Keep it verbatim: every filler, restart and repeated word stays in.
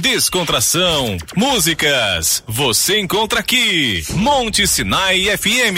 descontração, músicas, você encontra aqui. Monte Sinai F M.